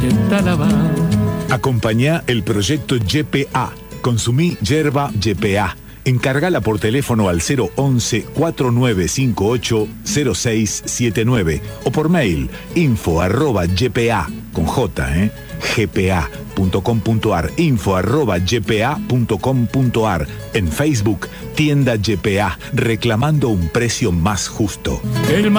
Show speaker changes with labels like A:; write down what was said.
A: ¿qué tal va?
B: Acompañá el proyecto YPA. Consumí yerba YPA. Encargala por teléfono al 011-4958-0679 o por mail info@ypa con J, gpa.com.ar, info@ypa.com.ar. En Facebook, tienda YPA, reclamando un precio más justo.